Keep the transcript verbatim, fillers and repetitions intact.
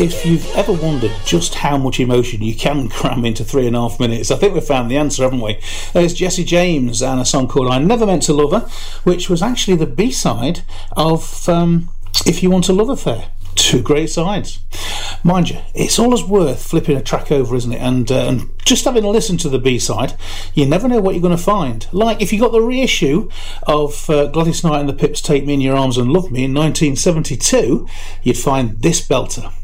If you've ever wondered just how much emotion you can cram into three and a half minutes, I think we've found the answer, haven't we? There's Jessie James and a song called I Never Meant to Love Her, which was actually the B-side of um, If You Want a Love Affair. Two great sides. Mind you, it's always worth flipping a track over, isn't it? And, uh, and just having a listen to the B-side, you never know what you're going to find. Like if you got the reissue of uh, Gladys Knight and the Pips' Take Me in Your Arms and Love Me in nineteen seventy-two, you'd find this belter.